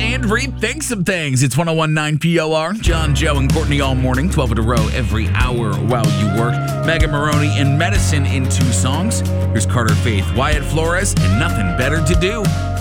and rethink some things. It's 1019 POR. John, Joe, and Courtney all morning, 12 in a row every hour while you work. Megan Maroney and Medicine in 2 songs. Here's Carter Faith, Wyatt Flores, and Nothing Better to Do.